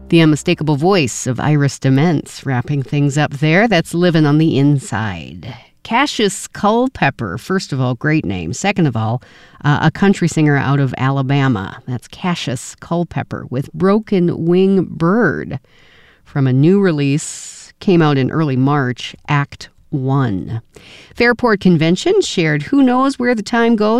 The unmistakable voice of Iris DeMents wrapping things up there. That's Living on the Inside. Cassius Culpepper, first of all, great name. Second of all, a country singer out of Alabama. That's Cassius Culpepper with Broken Wing Bird from a new release, came out in early March, Act 1. Fairport Convention shared Who Knows Where the Time Goes